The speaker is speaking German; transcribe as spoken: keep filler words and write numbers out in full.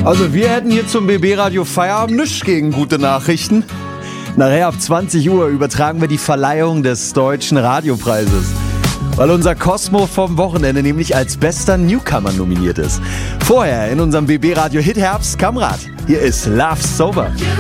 Also wir hätten hier zum B B-Radio Feierabend nichts gegen gute Nachrichten. Nachher ab zwanzig Uhr übertragen wir die Verleihung des Deutschen Radiopreises, weil unser Cosmo vom Wochenende nämlich als bester Newcomer nominiert ist. Vorher in unserem B B-Radio Hit Herbst Kamerad. Hier ist Love Sober.